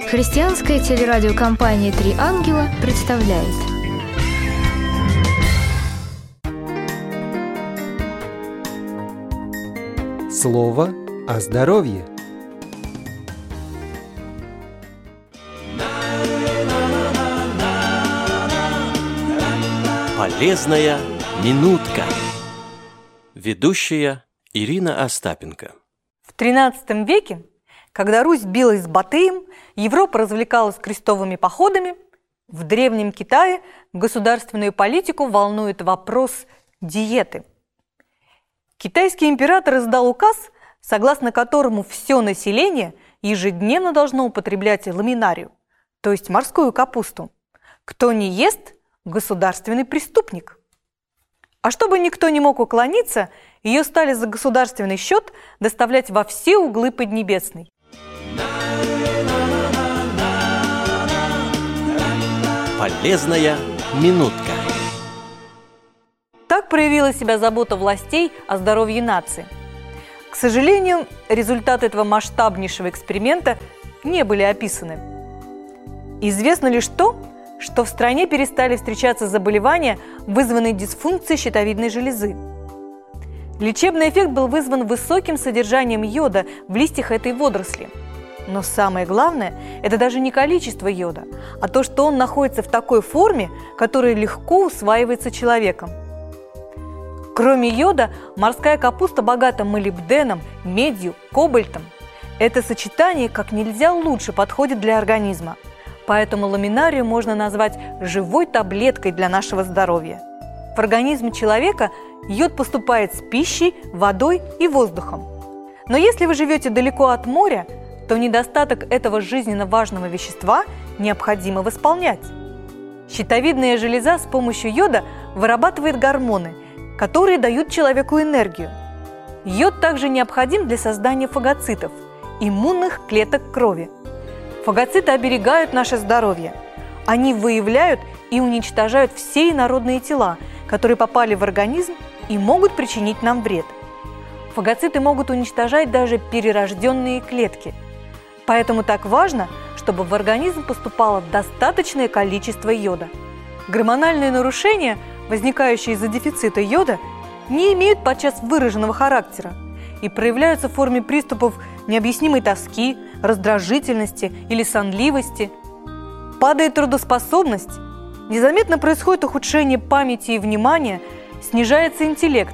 Христианская телерадиокомпания «Три ангела» представляет. Слово о здоровье. Полезная минутка. Ведущая Ирина Остапенко. В XIII веке, когда Русь билась с Батыем, Европа развлекалась крестовыми походами, в Древнем Китае государственную политику волнует вопрос диеты. Китайский император издал указ, согласно которому все население ежедневно должно употреблять ламинарию, то есть морскую капусту. Кто не ест – государственный преступник. А чтобы никто не мог уклониться, ее стали за государственный счет доставлять во все углы Поднебесной. Полезная минутка. Так проявила себя забота властей о здоровье нации. К сожалению, результаты этого масштабнейшего эксперимента не были описаны. Известно лишь то, что в стране перестали встречаться заболевания, вызванные дисфункцией щитовидной железы. Лечебный эффект был вызван высоким содержанием йода в листьях этой водоросли. Но самое главное – это даже не количество йода, а то, что он находится в такой форме, которая легко усваивается человеком. Кроме йода, морская капуста богата молибденом, медью, кобальтом. Это сочетание как нельзя лучше подходит для организма. Поэтому ламинарию можно назвать живой таблеткой для нашего здоровья. В организм человека йод поступает с пищей, водой и воздухом. Но если вы живете далеко от моря, то недостаток этого жизненно важного вещества необходимо восполнять. Щитовидная железа с помощью йода вырабатывает гормоны, которые дают человеку энергию. Йод также необходим для создания фагоцитов – иммунных клеток крови. Фагоциты оберегают наше здоровье. Они выявляют и уничтожают все инородные тела, которые попали в организм и могут причинить нам вред. Фагоциты могут уничтожать даже перерожденные клетки. Поэтому так важно, чтобы в организм поступало достаточное количество йода. Гормональные нарушения, возникающие из-за дефицита йода, не имеют подчас выраженного характера и проявляются в форме приступов необъяснимой тоски, раздражительности или сонливости. Падает трудоспособность, незаметно происходит ухудшение памяти и внимания, снижается интеллект.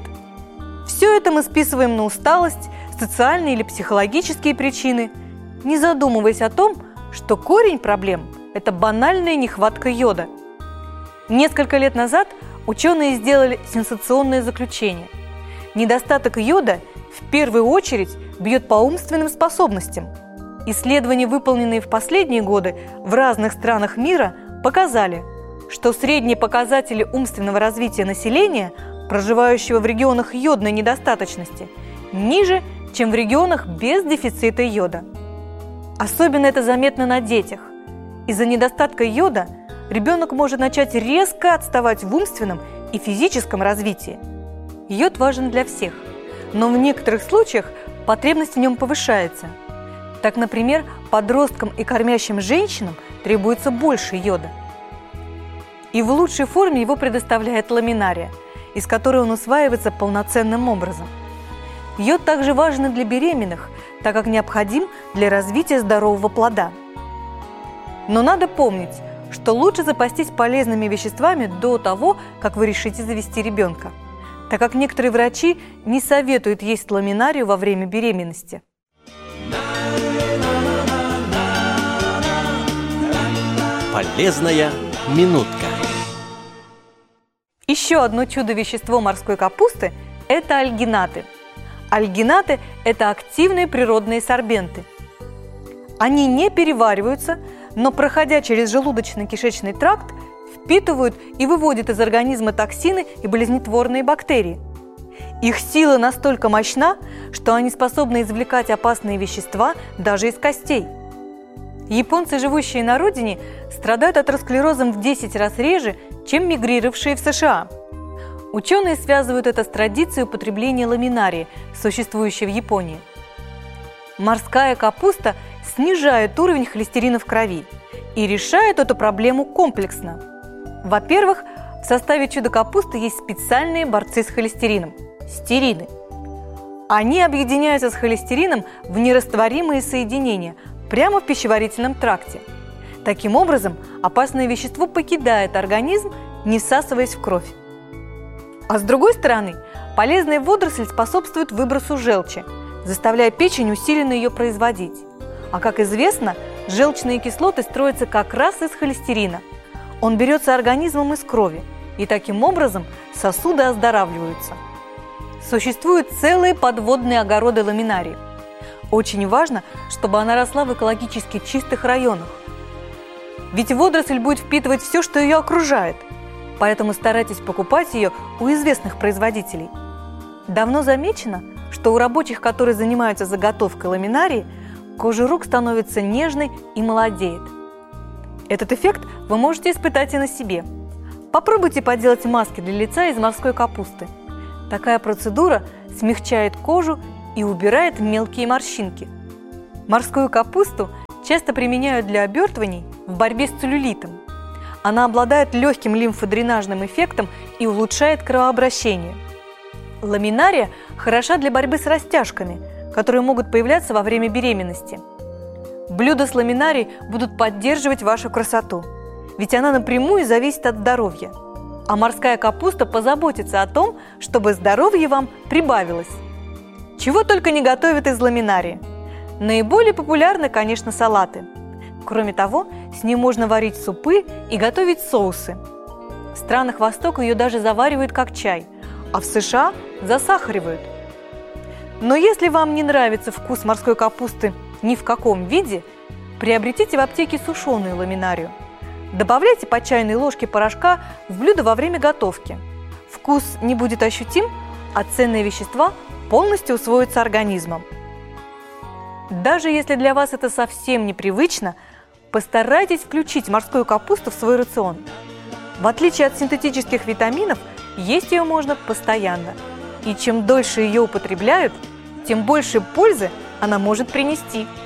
Все это мы списываем на усталость, социальные или психологические причины, не задумываясь о том, что корень проблем – это банальная нехватка йода. Несколько лет назад ученые сделали сенсационное заключение. Недостаток йода в первую очередь бьет по умственным способностям. Исследования, выполненные в последние годы в разных странах мира, показали, что средние показатели умственного развития населения, проживающего в регионах йодной недостаточности, ниже, чем в регионах без дефицита йода. Особенно это заметно на детях. Из-за недостатка йода ребенок может начать резко отставать в умственном и физическом развитии. Йод важен для всех, но в некоторых случаях потребность в нем повышается. Так, например, подросткам и кормящим женщинам требуется больше йода. И в лучшей форме его предоставляет ламинария, из которой он усваивается полноценным образом. Йод также важен и для беременных, так как необходим для развития здорового плода. Но надо помнить, что лучше запастись полезными веществами до того, как вы решите завести ребенка, так как некоторые врачи не советуют есть ламинарию во время беременности. Полезная минутка. Еще одно чудо-вещество морской капусты – это альгинаты. Альгинаты – это активные природные сорбенты. Они не перевариваются, но, проходя через желудочно-кишечный тракт, впитывают и выводят из организма токсины и болезнетворные бактерии. Их сила настолько мощна, что они способны извлекать опасные вещества даже из костей. Японцы, живущие на родине, страдают атеросклерозом в 10 раз реже, чем мигрировавшие в США. Ученые связывают это с традицией употребления ламинарии, существующей в Японии. Морская капуста снижает уровень холестерина в крови и решает эту проблему комплексно. Во-первых, в составе чудо-капусты есть специальные борцы с холестерином – стерины. Они объединяются с холестерином в нерастворимые соединения прямо в пищеварительном тракте. Таким образом, опасное вещество покидает организм, не всасываясь в кровь. А с другой стороны, полезная водоросль способствует выбросу желчи, заставляя печень усиленно ее производить. А как известно, желчные кислоты строятся как раз из холестерина. Он берется организмом из крови, и таким образом сосуды оздоравливаются. Существуют целые подводные огороды ламинарии. Очень важно, чтобы она росла в экологически чистых районах. Ведь водоросль будет впитывать все, что ее окружает, поэтому старайтесь покупать ее у известных производителей. Давно замечено, что у рабочих, которые занимаются заготовкой ламинарии, кожа рук становится нежной и молодеет. Этот эффект вы можете испытать и на себе. Попробуйте поделать маски для лица из морской капусты. Такая процедура смягчает кожу и убирает мелкие морщинки. Морскую капусту часто применяют для обертываний в борьбе с целлюлитом. Она обладает легким лимфодренажным эффектом и улучшает кровообращение. Ламинария хороша для борьбы с растяжками, которые могут появляться во время беременности. Блюда с ламинарией будут поддерживать вашу красоту, ведь она напрямую зависит от здоровья. А морская капуста позаботится о том, чтобы здоровье вам прибавилось. Чего только не готовят из ламинарии. Наиболее популярны, конечно, салаты. Кроме того, с ней можно варить супы и готовить соусы. В странах Востока ее даже заваривают как чай, а в США засахаривают. Но если вам не нравится вкус морской капусты ни в каком виде, приобретите в аптеке сушеную ламинарию. Добавляйте по чайной ложке порошка в блюдо во время готовки. Вкус не будет ощутим, а ценные вещества полностью усвоятся организмом. Даже если для вас это совсем непривычно, постарайтесь включить морскую капусту в свой рацион. В отличие от синтетических витаминов, есть ее можно постоянно. И чем дольше ее употребляют, тем больше пользы она может принести.